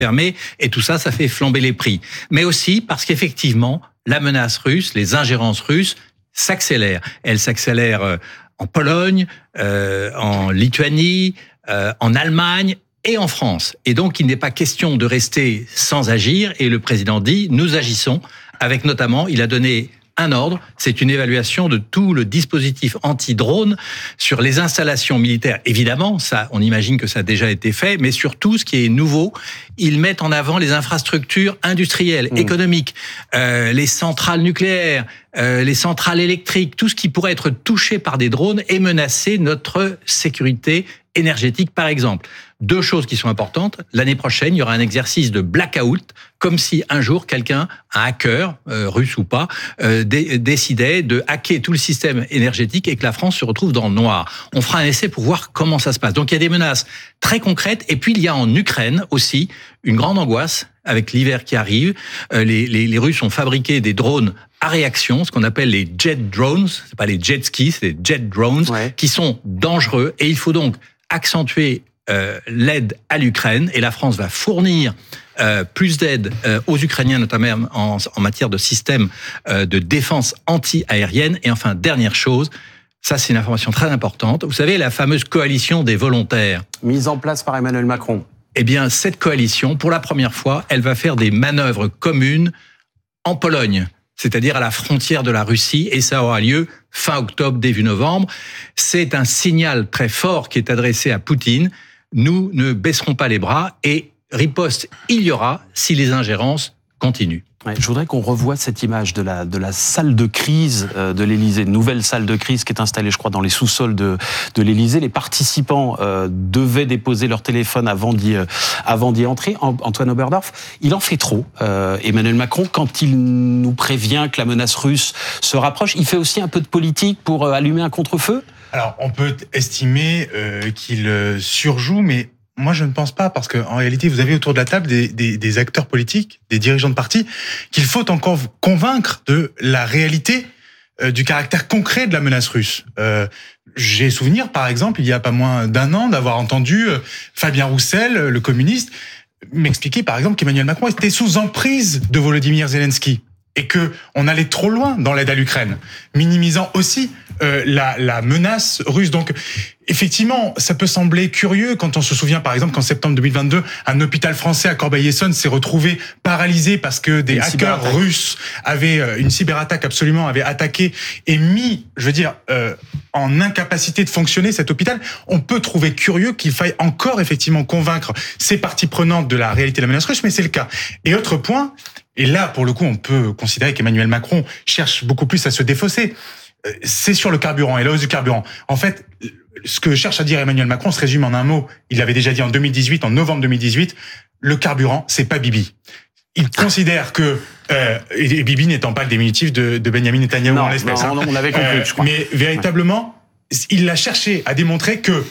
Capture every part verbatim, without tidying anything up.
fermés, et tout ça, ça fait flamber les prix. Mais aussi parce qu'effectivement, la menace russe, les ingérences russes s'accélèrent. Elles s'accélèrent en Pologne, euh, en Lituanie, euh, en Allemagne et en France. Et donc, il n'est pas question de rester sans agir. Et le président dit, nous agissons, avec notamment, il a donné un ordre, c'est une évaluation de tout le dispositif anti-drone sur les installations militaires. Évidemment, ça, on imagine que ça a déjà été fait, mais surtout, ce qui est nouveau, ils mettent en avant les infrastructures industrielles, mmh. économiques, euh, les centrales nucléaires, euh, les centrales électriques, tout ce qui pourrait être touché par des drones et menacer notre sécurité énergétique, par exemple. Deux choses qui sont importantes. L'année prochaine, il y aura un exercice de blackout, comme si un jour quelqu'un, un hacker, euh, russe ou pas, euh, dé- décidait de hacker tout le système énergétique et que la France se retrouve dans le noir. On fera un essai pour voir comment ça se passe. Donc il y a des menaces très concrètes. Et puis il y a en Ukraine aussi une grande angoisse avec l'hiver qui arrive. Euh, les, les, les Russes ont fabriqué des drones à réaction, ce qu'on appelle les jet drones. C'est pas les jet skis, c'est les jet drones, ouais. qui sont dangereux. Et il faut donc accentuer euh, l'aide à l'Ukraine, et la France va fournir euh, plus d'aide euh, aux Ukrainiens, notamment en, en matière de systèmes euh, de défense anti-aérienne. Et enfin, dernière chose, ça c'est une information très importante, vous savez, la fameuse coalition des volontaires. Mise en place par Emmanuel Macron. Eh bien, cette coalition, pour la première fois, elle va faire des manœuvres communes en Pologne, c'est-à-dire à la frontière de la Russie, et ça aura lieu fin octobre, début novembre. C'est un signal très fort qui est adressé à Poutine. Nous ne baisserons pas les bras, et riposte il y aura si les ingérences continuent. Ouais, je voudrais qu'on revoie cette image de la de la salle de crise de l'Élysée, nouvelle salle de crise qui est installée, je crois, dans les sous-sols de de l'Élysée. Les participants euh, devaient déposer leur téléphone avant d'y euh, avant d'y entrer. Antoine Oberdorf, il en fait trop. Euh, Emmanuel Macron, quand il nous prévient que la menace russe se rapproche, il fait aussi un peu de politique pour euh, allumer un contre-feu. Alors, on peut estimer euh, qu'il surjoue, mais moi, je ne pense pas, parce qu'en réalité, vous avez autour de la table des, des, des acteurs politiques, des dirigeants de partis, qu'il faut encore convaincre de la réalité, euh, du caractère concret de la menace russe. Euh, j'ai souvenir, par exemple, il y a pas moins d'un an, d'avoir entendu euh, Fabien Roussel, le communiste, m'expliquer, par exemple, qu'Emmanuel Macron était sous emprise de Volodymyr Zelensky, et que on allait trop loin dans l'aide à l'Ukraine, minimisant aussi euh, la, la menace russe. Donc, effectivement, ça peut sembler curieux quand on se souvient, par exemple, qu'en septembre deux mille vingt-deux, un hôpital français à Corbeil-Essonnes s'est retrouvé paralysé parce que des une hackers russes avaient une cyberattaque absolument avaient attaqué et mis, je veux dire, euh, en incapacité de fonctionner cet hôpital. On peut trouver curieux qu'il faille encore effectivement convaincre ces parties prenantes de la réalité de la menace russe, mais c'est le cas. Et autre point. Et là, pour le coup, on peut considérer qu'Emmanuel Macron cherche beaucoup plus à se défausser. C'est sur le carburant et la hausse du carburant. En fait, ce que cherche à dire Emmanuel Macron se résume en un mot. Il l'avait déjà dit en deux mille dix-huit, en novembre deux mille dix-huit, le carburant, c'est pas Bibi. Il considère que, euh, et Bibi n'étant pas le diminutif de, de Benjamin Netanyahou en l'espèce. Non, non, on l'avait compris, euh, je crois. Mais véritablement, il a cherché à démontrer que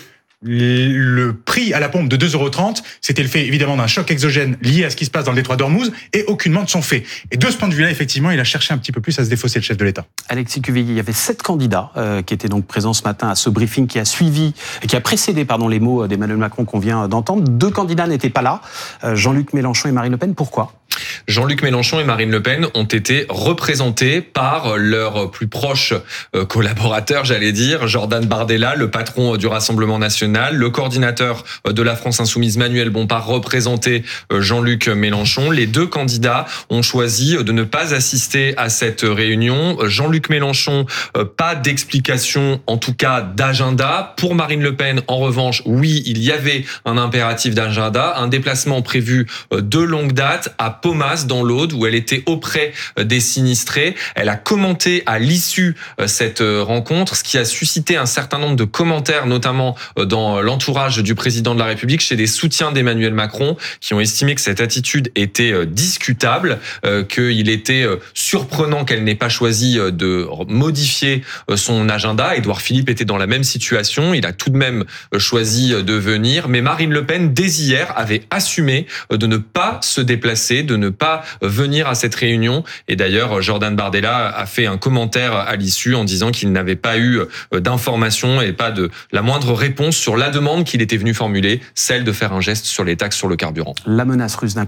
le prix à la pompe de deux euros trente, c'était le fait évidemment d'un choc exogène lié à ce qui se passe dans le détroit d'Ormuz et aucunement de son fait. Et de ce point de vue-là, effectivement, il a cherché un petit peu plus à se défausser le chef de l'État. Alexis Cuvillier, il y avait sept candidats euh, qui étaient donc présents ce matin à ce briefing qui a suivi, qui a précédé pardon les mots d'Emmanuel Macron qu'on vient d'entendre. Deux candidats n'étaient pas là, euh, Jean-Luc Mélenchon et Marine Le Pen. Pourquoi ? Jean-Luc Mélenchon et Marine Le Pen ont été représentés par leurs plus proches collaborateurs, j'allais dire, Jordan Bardella, le patron du Rassemblement national, le coordinateur de la France insoumise, Manuel Bompard, représentait Jean-Luc Mélenchon. Les deux candidats ont choisi de ne pas assister à cette réunion. Jean-Luc Mélenchon, pas d'explication, en tout cas d'agenda. Pour Marine Le Pen, en revanche, oui, il y avait un impératif d'agenda, un déplacement prévu de longue date à Paumas, dans l'Aude, où elle était auprès des sinistrés. Elle a commenté à l'issue cette rencontre, ce qui a suscité un certain nombre de commentaires, notamment dans l'entourage du président de la République, chez des soutiens d'Emmanuel Macron, qui ont estimé que cette attitude était discutable, qu'il était surprenant qu'elle n'ait pas choisi de modifier son agenda. Édouard Philippe était dans la même situation, il a tout de même choisi de venir, mais Marine Le Pen, dès hier, avait assumé de ne pas se déplacer, de ne pas venir à cette réunion. Et d'ailleurs, Jordan Bardella a fait un commentaire à l'issue en disant qu'il n'avait pas eu d'informations et pas de la moindre réponse sur la demande qu'il était venu formuler, celle de faire un geste sur les taxes sur le carburant. La menace russe d'un